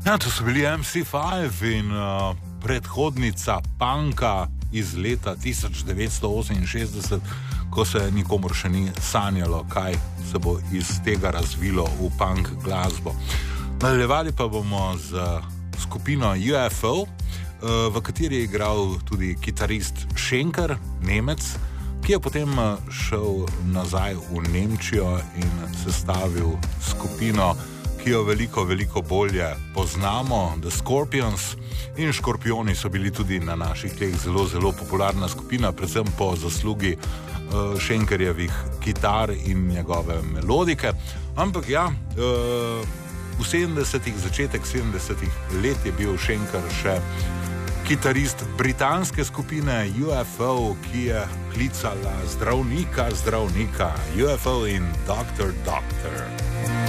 Ja, to so bili MC5 in predhodnica punka iz leta 1968, ko se nikomor še ni sanjalo, kaj se bo iz tega razvilo v punk glasbo. Nadaljevali pa bomo z skupino UFO, v kateri je igral tudi kitarist Schenker, Nemec, ki je potem šel nazaj v Nemčijo in sestavil skupino, ki jo veliko bolje poznamo, The Scorpions. In Škorpioni so bili tudi na naših tleh zelo popularna skupina, predvsem po zaslugi Schenkerjevih kitar in njegove melodike. Ampak ja, v 70-ih, začetek 70-ih let je bil Schenker še kitarist britanske skupine UFO, ki je klicala zdravnika, UFO in Doctor.